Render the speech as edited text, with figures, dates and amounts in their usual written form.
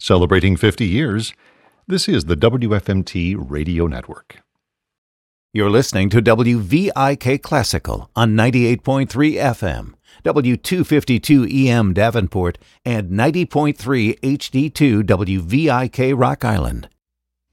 Celebrating 50 years, this is the WFMT Radio Network. You're listening to WVIK Classical on 98.3 FM, W252 EM Davenport, and 90.3 HD2 WVIK Rock Island.